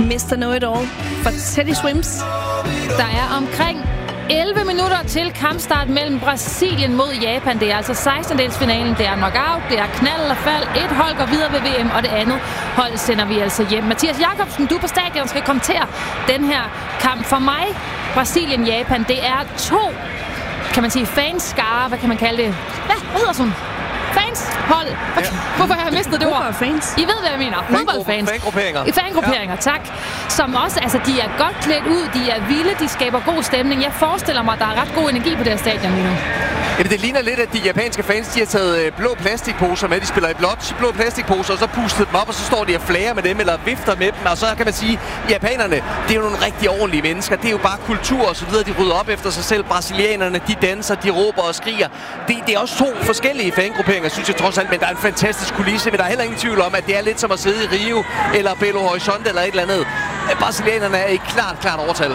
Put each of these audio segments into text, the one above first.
Mr. Know-It-All for Teddy Swims. Der er omkring 11 minutter til kampstart mellem Brasilien mod Japan. Det er altså 16-delsfinalen. Det er knockout, det er knald og fald. Et hold går videre ved VM, og det andet hold sender vi altså hjem. Mathias Jakobsen, du på stadion skal kommentere den her kamp. For mig, Brasilien-Japan, det er to, kan man sige, fanskare. Hvad kan man kalde det? Hvad hedder sådan? Fans? Hold. Ja. Hvorfor har jeg mistet det ord? Fans. I ved, hvad jeg mener. Fodboldfans. Fangrupperinger, tak. Som også, altså, de er godt klædt ud, de er vilde, de skaber god stemning. Jeg forestiller mig, at der er ret god energi på det her stadion lige nu. Jamen, det ligner lidt, at de japanske fans, de har taget blå plastikposer med. De spiller i blåt, blå plastikposer, og så pustet dem op, og så står de og flager med dem, eller vifter med dem. Og så kan man sige, japanerne, det er jo nogle rigtig ordentlige mennesker. Det er jo bare kultur og så videre. De rydder op efter sig selv. Brasilianerne, de danser, de råber og skriger. Det er også to forskellige fangrupperinger, synes jeg trods alt. Men der er en fantastisk kulisse. Men der er heller ingen tvivl om, at det er lidt som at sidde i Rio, eller Belo Horizonte, eller et eller andet. Brasilianerne er i klart overtal.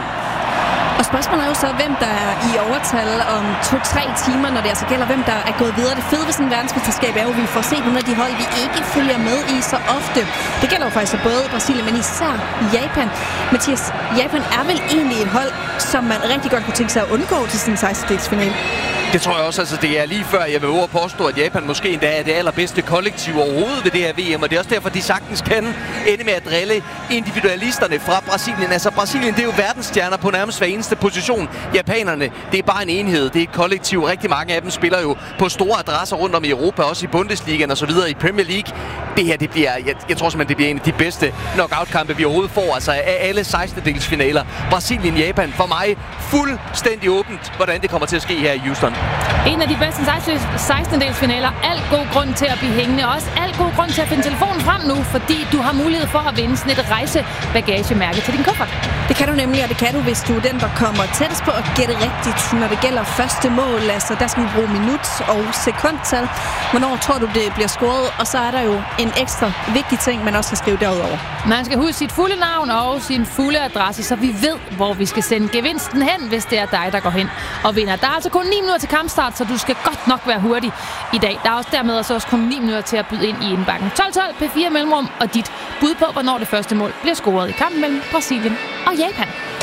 Og spørgsmålet er jo så, hvem der er i overtal om 2-3 timer, når det altså gælder, hvem der er gået videre. Det fede ved sådan en verdensmesterskab er jo, at vi får set nogle af de hold, vi ikke følger med i så ofte. Det gælder jo faktisk både Brasilien, men især Japan. Mathias, Japan er vel egentlig et hold, som man rigtig godt kunne tænke sig at undgå til sådan en 16-delsfinale? Det tror jeg også, altså det er lige før, jeg vil over påstå, at Japan måske endda er det allerbedste kollektiv overhovedet ved det her VM, og det er også derfor, de sagtens kan ende med at drille individualisterne fra Brasilien. Altså Brasilien, det er jo verdensstjerner på nærmest hver eneste position. Japanerne, det er bare en enhed, det er et kollektiv. Rigtig mange af dem spiller jo på store adresser rundt om i Europa, også i Bundesligaen og så videre i Premier League. Det her, det bliver, jeg tror simpelthen, det bliver en af de bedste knockout-kampe, vi overhovedet får, altså af alle 16-delsfinaler. Brasilien-Japan, for mig fuldstændig åbent, hvordan det kommer til at ske her i Houston. En af de bedste 16-delsfinaler. Alt god grund til at blive hængende. Også alt god grund til at finde telefonen frem nu, fordi du har mulighed for at vinde sådan et rejsebagagemærke til din kuffert. Det kan du nemlig, og det kan du, hvis du er den, der kommer tættest på at gætte rigtigt, når det gælder første mål. Altså, der skal vi bruge minut og sekundtal. Hvornår tror du, det bliver scoret? Og så er der jo en ekstra vigtig ting, man også skal skrive derudover. Man skal huske sit fulde navn og sin fulde adresse, så vi ved, hvor vi skal sende gevinsten hen, hvis det er dig, der går hen og vinder. Der er altså kun 9 minutter til kampstart, så du skal godt nok være hurtig i dag. Der er også dermed også kun 9 minutter til at byde ind i indbakken. 12-12, P4 Mellemrum og dit bud på, hvornår det første mål bliver scoret i kampen mellem Brasilien og Japan.